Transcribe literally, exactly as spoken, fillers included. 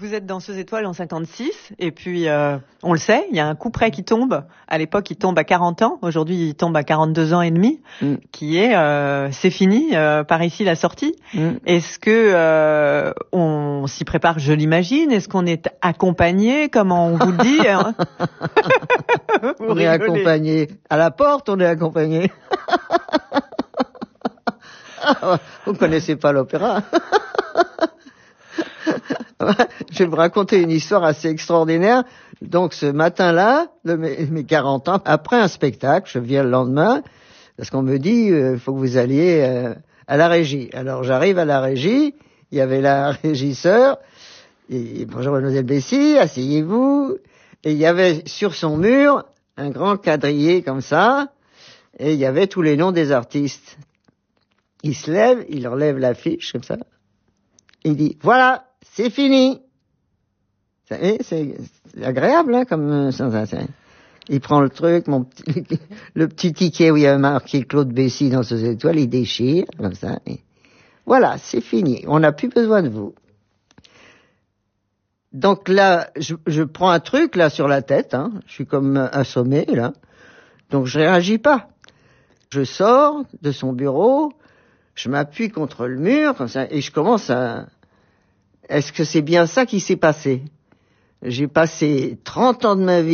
Vous êtes danseuse étoile en cinquante-six, et puis euh, on le sait, il y a un coup près qui tombe. À l'époque, il tombe à quarante ans. Aujourd'hui, il tombe à quarante-deux ans et demi, mm. qui est euh, c'est fini, euh, par ici la sortie. Mm. Est-ce que euh, on s'y prépare, je l'imagine? Est-ce qu'on est accompagné? Comment on vous le dit hein? On est accompagné. À la porte, on est accompagné. Vous connaissez pas l'opéra? Je vais vous raconter une histoire assez extraordinaire. Donc, ce matin-là, de mes, mes quarante ans, après un spectacle, je viens le lendemain, parce qu'on me dit, il euh, faut que vous alliez euh, à la régie. Alors, j'arrive à la régie, il y avait la régisseur, et bonjour mademoiselle Bessy, asseyez-vous. Et il y avait sur son mur un grand quadrillé comme ça, et il y avait tous les noms des artistes. Il se lève, il enlève l'affiche comme ça, il dit, voilà, c'est fini. C'est, c'est agréable, hein, comme sensation. Il prend le truc, mon petit, le petit ticket où il y a marqué Claude Bessy dans ses étoiles, il déchire, comme ça. Et voilà, c'est fini. On n'a plus besoin de vous. Donc là, je, je prends un truc, là, sur la tête, hein. Je suis comme assommé, là. Donc je réagis pas. Je sors de son bureau, je m'appuie contre le mur, comme ça, et je commence à... Est-ce que c'est bien ça qui s'est passé? J'ai passé trente ans de ma vie